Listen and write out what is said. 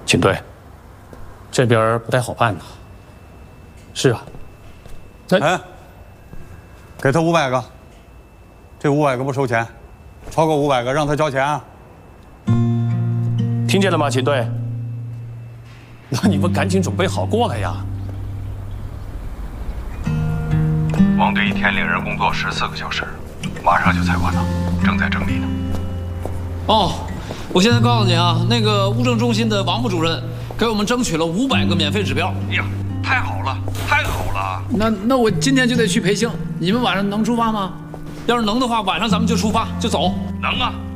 秦队，这边不太好办呐。是啊。 哎，给他500个，这500个不收钱，超过500个让他交钱啊。 听见了吗，秦队？那你们赶紧准备好过来呀！ 王队一天领人工作14个小时，马上就采完了，正在整理呢。 哦，我现在告诉你啊，那个物证中心的王副主任给我们争取了500个免费指标。 哎呀，太好了，太好了！ 那我今天就得去培训，你们晚上能出发吗？要是能的话，晚上咱们就出发就走。 能啊。